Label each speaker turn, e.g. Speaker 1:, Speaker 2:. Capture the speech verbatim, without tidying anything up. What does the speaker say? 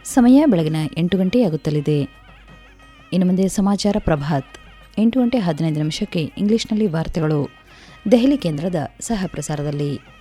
Speaker 1: ಸಮಯ ಬೆಳಗಿನ ಎಂಟು ಗಂಟೆಯಾಗುತ್ತಲಿದೆ. ಇನ್ನು ಮುಂದೆ ಸಮಾಚಾರ ಪ್ರಭಾತ್ ಎಂಟು ಗಂಟೆ ಹದಿನೈದು ನಿಮಿಷಕ್ಕೆ ಇಂಗ್ಲಿಷ್ನಲ್ಲಿ ವಾರ್ತೆಗಳು ದೆಹಲಿ ಕೇಂದ್ರದ ಸಹ ಪ್ರಸಾರದಲ್ಲಿ.